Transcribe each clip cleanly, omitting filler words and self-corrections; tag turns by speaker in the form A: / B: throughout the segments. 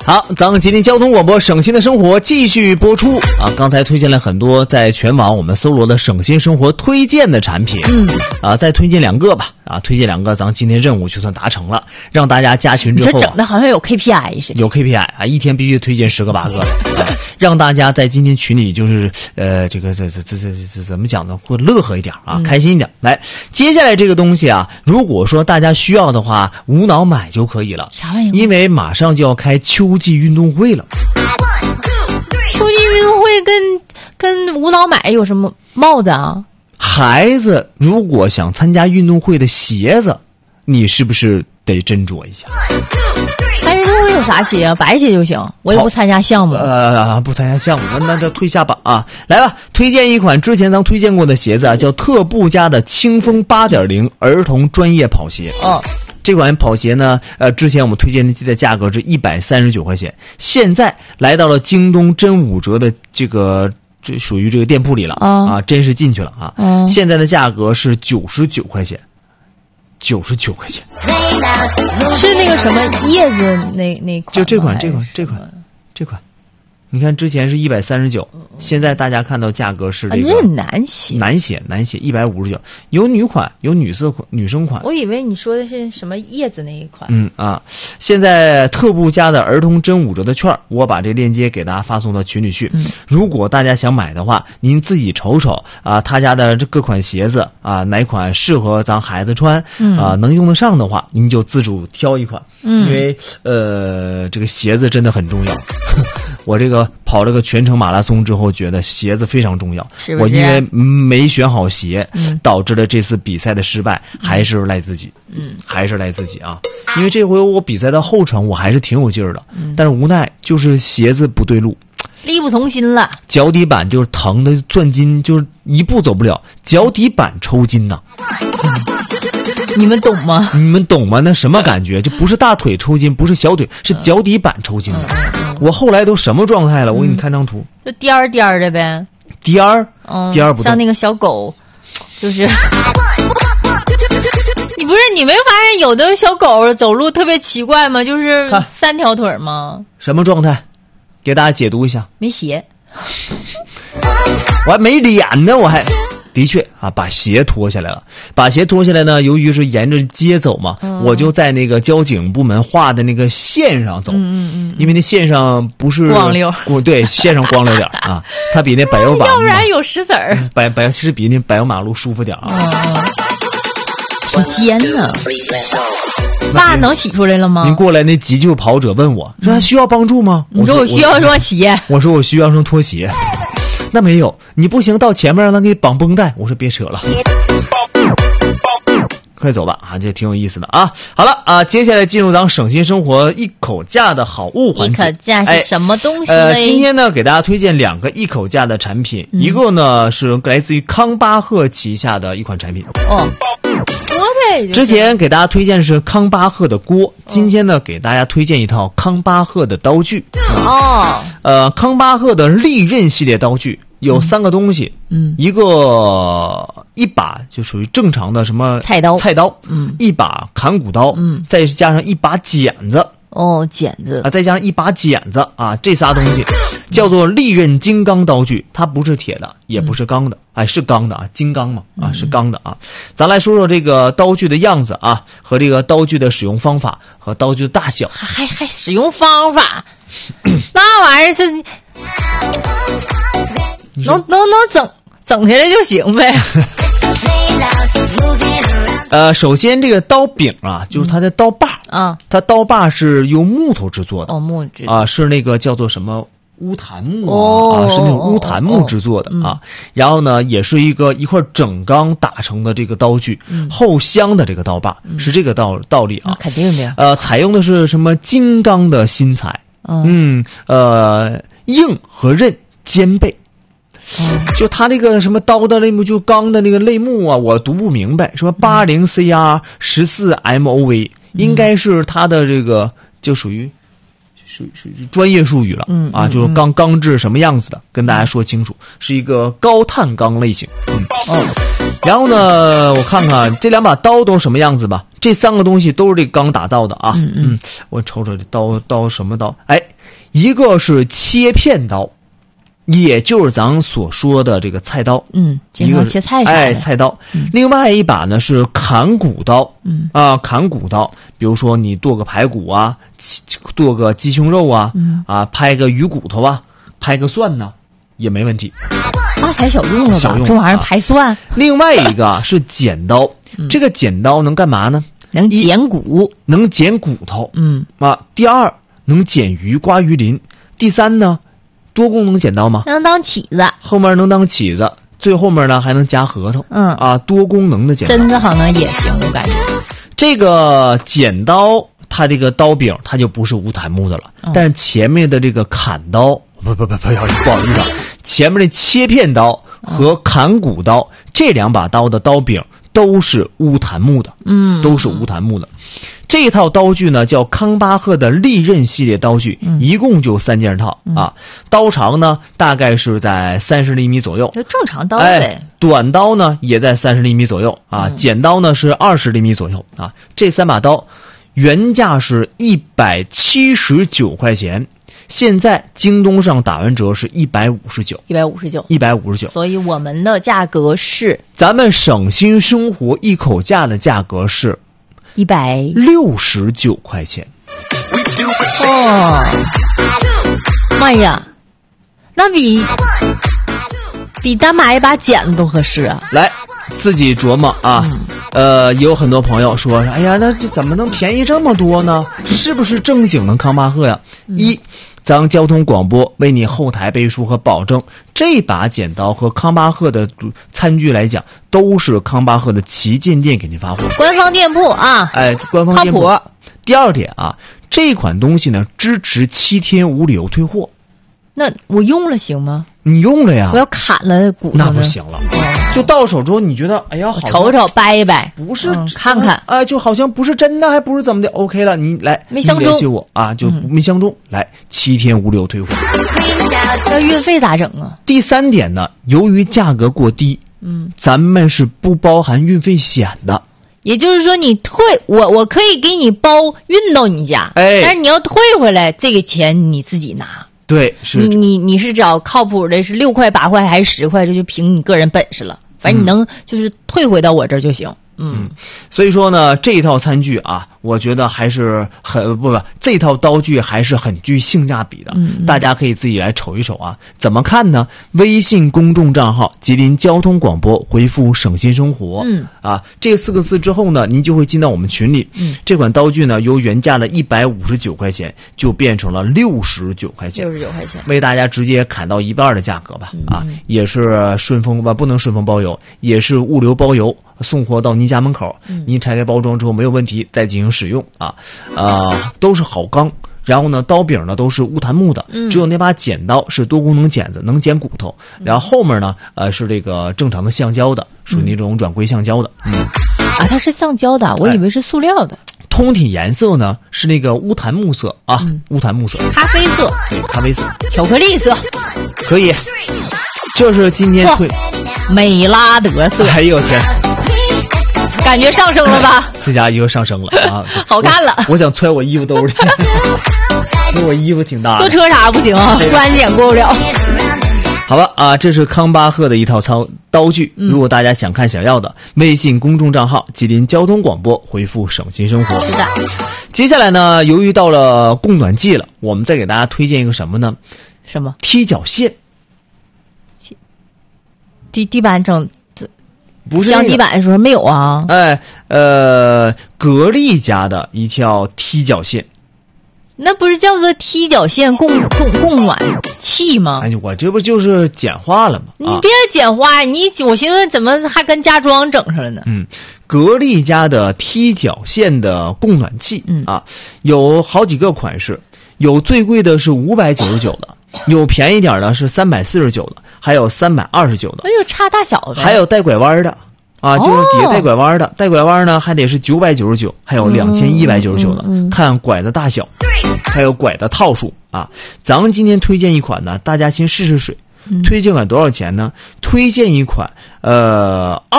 A: 好，咱们吉林交通广播省心的生活继续播出啊！刚才推荐了很多在全网我们搜罗的省心生活推荐的产品，再推荐2个吧啊！推荐2个，咱们今天任务就算达成了，让大家加群之后、
B: 你这整的好像有 KPI 似的。
A: 有 KPI 啊，一天必须推荐10个8个，让大家在今天群里就是这怎么讲呢？会乐呵一点啊，开心一点。来，接下来这个东西啊，如果说大家需要的话，无脑买就可以了。
B: 啥玩意儿？
A: 因为马上就要开秋季运动会了。
B: 秋季运动会跟无脑买有什么帽子啊？
A: 孩子如果想参加运动会的鞋子，你是不是得斟酌一下？
B: 参加运动会有啥鞋啊？白鞋就行，我也不参加项目。
A: 不参加项目，那就退下吧啊！来吧，推荐一款之前咱推荐过的鞋子啊，叫特步家的清风 8.0 儿童专业跑鞋。这款跑鞋呢，之前我们推荐的价格是139块钱，现在来到了京东真5折的这属于这个店铺里了啊，真是进去了啊！现在的价格是99块钱，99块钱，
B: 是那个什么叶子那款，
A: 就这款，你看之前是139，现在大家看到价格是这个
B: 男鞋
A: 159，有女款，有女生款。
B: 我以为你说的是什么叶子那一款。
A: 现在特步家的儿童真5折的券，我把这链接给大家发送到群里去。如果大家想买的话，您自己瞅瞅啊，他家的这各款鞋子啊，哪款适合咱孩子穿啊，能用得上的话，您就自主挑一款。因为这个鞋子真的很重要。我这个跑这个全程马拉松之后，觉得鞋子非常重要。
B: 是不是？
A: 我因为没选好鞋，导致了这次比赛的失败，还是赖自己。还是赖自己啊！因为这回我比赛到后程，我还是挺有劲儿的，但是无奈就是鞋子不对路，
B: 力不从心了。
A: 脚底板就是疼的钻筋，就是一步走不了，脚底板抽筋呐。
B: 你们懂吗？
A: 你们懂吗？那什么感觉？就不是大腿抽筋，不是小腿，是脚底板抽筋的。我后来都什么状态了？我给你看张图，
B: 就颠儿颠儿的呗。
A: 颠儿不动，
B: 像那个小狗，就是。你没发现有的小狗走路特别奇怪吗？就是3条腿吗？
A: 什么状态？给大家解读一下。
B: 没鞋。
A: 我还没脸呢，我还。的确啊，把鞋脱下来了。把鞋脱下来呢，由于是沿着街走嘛，我就在那个交警部门画的那个线上走。因为那线上不是
B: 光溜，
A: 对，线上光溜点啊，它比那柏油马路，
B: 要不然有石子儿。
A: 是比那柏油马路舒服点啊。
B: 挺尖呢。爸能洗出来了吗？
A: 您过来，那急救跑者问我说：“需要帮助吗？”
B: 你说我需要双鞋。
A: 我说我需要双拖鞋。那没有，你不行，到前面让他给绑绷带。我说别扯了，快走吧啊，这挺有意思的啊。好了啊，接下来进入咱省心生活一口价的好物环节。
B: 一口价是什么东西呢？
A: 今天呢，给大家推荐2个一口价的产品，一个呢是来自于康巴赫旗下的一款产品。
B: 锅呗。
A: 之前给大家推荐的是康巴赫的锅，今天呢给大家推荐一套康巴赫的刀具。康巴赫的利刃系列刀具有3个东西，一把就属于正常的什么菜刀，一把砍骨刀，再加上一把剪子。
B: 剪子
A: 啊，再加上一把剪子啊，这仨东西叫做利刃金刚刀具，它不是铁的，也不是钢的，是钢的啊，金刚嘛啊，是钢的啊。咱来说说这个刀具的样子啊，和这个刀具的使用方法和刀具的大小。
B: 还使用方法，那玩意儿是能整下来就行呗。
A: 首先这个刀柄啊，就是它的刀把啊，它刀把是用木头制作的。
B: 木质
A: 啊，是那个叫做什么乌檀木啊，是那种乌檀木制作的啊。然后呢，也是一块整钢打成的这个刀具，后镶的这个刀把是这个道理啊。
B: 肯定的。
A: 采用的是什么金刚的芯材，硬和刃兼备。就他那个什么刀的类目，就钢的那个类目啊，我读不明白，什么80 CR 14 MOV，应该是他的这个就属于专业术语了就是钢制什么样子的，跟大家说清楚，是一个高碳钢类型。然后呢，我看看这2把刀都什么样子吧。这3个东西都是这个钢打造的啊。我瞅瞅这刀什么刀？ 一个是切片刀，也就是咱所说的这个菜刀，
B: 经常切菜啥的，
A: 菜刀。另外一把呢是砍骨刀，砍骨刀，比如说你剁个排骨啊，剁个鸡胸肉啊，拍个鱼骨头啊，拍个蒜呢，也没问题。
B: 大材小用了吧？这玩意儿排蒜。
A: 另外一个是剪刀，这个剪刀能干嘛呢？
B: 能剪骨，
A: 能剪骨头。第二能剪鱼、刮鱼鳞。第三呢？多功能剪刀吗？
B: 能当起子，
A: 后面能当起子，最后面呢还能夹核桃。多功能的剪刀。
B: 针子好像也行，我感觉。
A: 这个剪刀，它这个刀柄它就不是无檀木的了，但是前面的这个砍刀，不好意思，前面的切片刀和砍骨刀，这两把刀的刀柄都是乌檀木的，都是乌檀木的。这套刀具呢叫康巴赫的利刃系列刀具，一共就3件套刀长呢大概是在30厘米左右，
B: 就正常刀呗。
A: 短刀呢也在30厘米左右剪刀呢是20厘米左右这3把刀原价是179块钱。现在京东上打完折是159，
B: 所以我们的价格是，
A: 咱们省心生活一口价的价格是169块钱。
B: 妈呀，那比单买一把剪子都合适啊！
A: 来，自己琢磨也有很多朋友说，哎呀，那这怎么能便宜这么多呢？是不是正经的康巴赫呀？咱交通广播为你后台背书和保证，这把剪刀和康巴赫的餐具来讲，都是康巴赫的旗舰店给您发货，
B: 官方店铺
A: 官方店铺。
B: 靠谱。
A: 第二点这款东西呢支持7天无理由退货。
B: 那我用了行吗？
A: 你用了呀？
B: 我要砍了骨头
A: 那不行了。就到手之后你觉得哎呀好，
B: 瞅瞅掰一掰，
A: 不是
B: 看看
A: 就好像不是真的，还不是怎么的 OK 了，你来
B: 没相中，
A: 你联系我就没相中，来7天无理由退货。
B: 那运费咋整啊？
A: 第三点呢，由于价格过低，咱们是不包含运费险的。
B: 也就是说你退我可以给你包运到你家，但是你要退回来这个钱你自己拿。
A: 对，是
B: 你是找靠谱的，是6块8块还是10块，这就凭你个人本事了。反正你能就是退回到我这儿就行。
A: 所以说呢，这套餐具我觉得还是这套刀具还是很具性价比的。大家可以自己来瞅一瞅怎么看呢？微信公众账号吉林交通广播，回复省心生活这4个字之后呢，您就会进到我们群里。这款刀具呢由原价的159块钱就变成了69块钱，为大家直接砍到1半的价格吧。也是顺丰不能顺丰包邮，也是物流包邮，送货到您家门口，您拆开包装之后没有问题再进行使用都是好钢。然后呢，刀柄呢都是乌檀木的，只有那把剪刀是多功能剪子，能剪骨头。然后后面呢是这个正常的橡胶的，属于那种软硅橡胶的。
B: 它是橡胶的，我以为是塑料的。
A: 通体颜色呢是那个乌檀木色乌檀木色，
B: 咖啡色，
A: 对，咖啡色，
B: 巧克力色，
A: 可以。这是今天
B: 美拉德色。
A: 哎呦天！
B: 感觉上升了吧？
A: 这家又上升了
B: 好看了。
A: 我想揣我衣服兜里，因为我衣服挺大的。
B: 坐车啥不行安检过不了。
A: 好吧这是康巴赫的一套刀具。如果大家想看想要的，微信公众账号吉林交通广播，回复省心生活。
B: 是的。
A: 接下来呢，由于到了供暖季了，我们再给大家推荐一个什么呢？
B: 什么？
A: 踢脚线。
B: 地板整
A: 不是
B: 镶地板的时候没有
A: 格力家的一条踢脚线。
B: 那不是叫做踢脚线供暖器吗？
A: 我这不就是简化了吗？
B: 你别简化，我寻思怎么还跟家装整上了呢？
A: 格力家的踢脚线的供暖器有好几个款式，有最贵的是599的，有便宜点的是349的，还有329的。
B: 哎呦，差大小的。
A: 还有带拐弯的就是底下带拐弯的，带拐弯呢还得是999，还有2199的，看拐的大小，还有拐的套数咱们今天推荐一款呢，大家先试试水。推荐款多少钱呢？推荐一款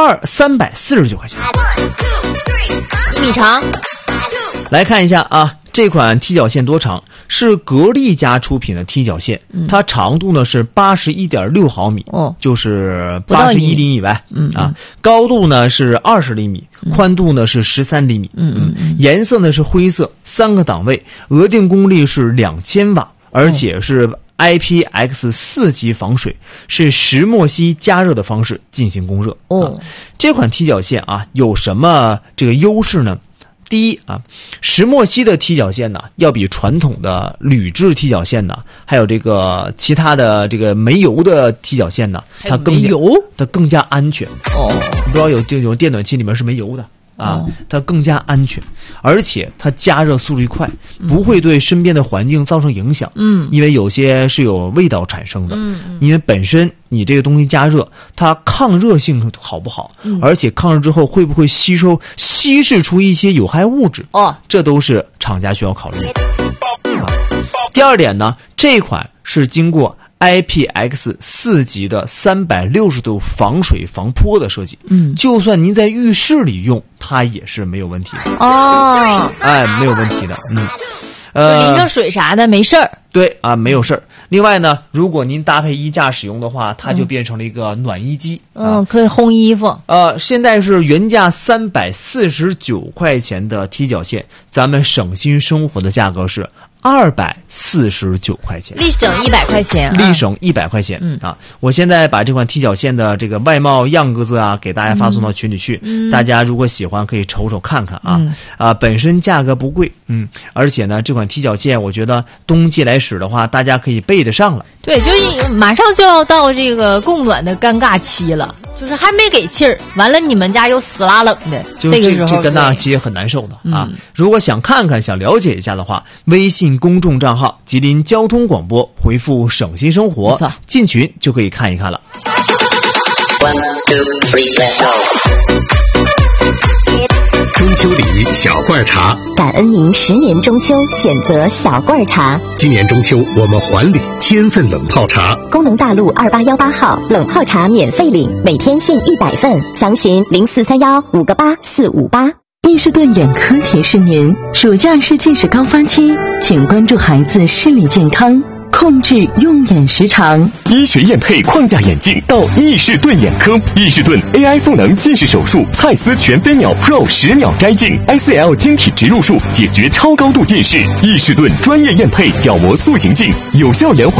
A: 349块钱，
B: 1米长。
A: 来看一下这款踢脚线多长？是格力家出品的踢脚线，它长度呢是81.6毫米，就是81厘米呗，高度呢是20厘米，宽度呢是13厘米，颜色呢是灰色，3个档位，额定功率是2000瓦，而且是IPX4级防水，是石墨烯加热的方式进行供热。这款踢脚线啊有什么这个优势呢？第一啊，石墨烯的踢脚线呢，要比传统的铝制踢脚线呢，还有这个其他的这个煤油的踢脚线呢，它更加安全。不知道有这种电暖器里面是煤油的啊，它更加安全，而且它加热速率快，不会对身边的环境造成影响。因为有些是有味道产生的。因为本身你这个东西加热，它抗热性好不好？而且抗热之后会不会稀释出一些有害物质？这都是厂家需要考虑的。第二点呢，这款是经过IPX4级的360度防水防泼的设计，就算您在浴室里用，它也是没有问题的。没有问题的。
B: 淋上水啥的没事儿。
A: 对啊，没有事儿。另外呢，如果您搭配衣架使用的话，它就变成了一个暖衣机。
B: 可以烘衣服。
A: 现在是原价349块钱的踢脚线，咱们省心生活的价格是249块钱，
B: 立省100块钱，
A: 立省100块钱。我现在把这款踢脚线的这个外貌样子啊，给大家发送到群里去。大家如果喜欢，可以瞅瞅看看啊。本身价格不贵，而且呢，这款踢脚线我觉得冬季来使的话，大家可以备得上了。
B: 对，就是马上就要到这个供暖的尴尬期了，就是还没给气儿，完了你们家又死拉冷的，
A: 就这个尴尬期很难受的啊。如果想看看、想了解一下的话，微信公众账号吉林交通广播，回复省心生活，进群就可以看一看了。
C: 中秋礼小罐茶，
D: 感恩您10年中秋选择小罐茶。
C: 今年中秋我们还礼1000份冷泡茶，
D: 功能大路2818号冷泡茶免费领，每天限100份，详询0431588458。
E: 伊士顿眼科提示您，暑假是近视高发期，请关注孩子视力健康，控制用眼时长。
F: 医学验配框架眼镜到伊士顿眼科，伊士顿 AI 赋能近视手术，蔡司全飞秒 Pro 10秒摘镜 ，ICL 晶体植入术解决超高度近视。伊士顿专业验配角膜塑形镜，有效延缓